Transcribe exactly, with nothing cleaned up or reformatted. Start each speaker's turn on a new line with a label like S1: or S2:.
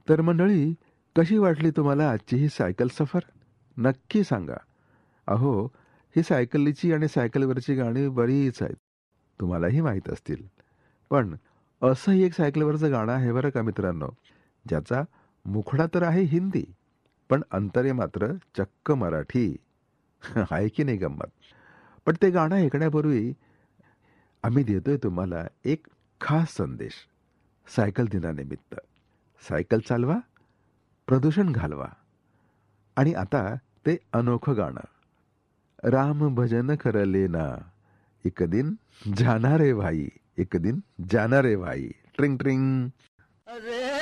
S1: तर मंडळी, कशी वाटली तुम्हाला आजची ही सायकल सफर? नक्की सांगा. अहो, ही सायकलीची आणि सायकलवरची गाणी बरीच आहेत. तुम्हालाही माहीत असतील. पण असंही एक सायकलवरचं गाणं आहे बरं का मित्रांनो, ज्याचा मुखडा तर आहे हिंदी, पण अंतरे मात्र चक्क मराठी. आहे की नाही गंमत? पण ते गाणं ऐकण्यापूर्वी आम्ही देतोय तुम्हाला एक खास संदेश. सायकल दिनानिमित्त. सायकल चालवा, प्रदूषण घालवा. आणि आता ते अनोखं गाणं. राम भजन कर लेना, एक दिन जाना रे भाई, एक दिन जाना रे भाई. ट्रिंग ट्रिंग.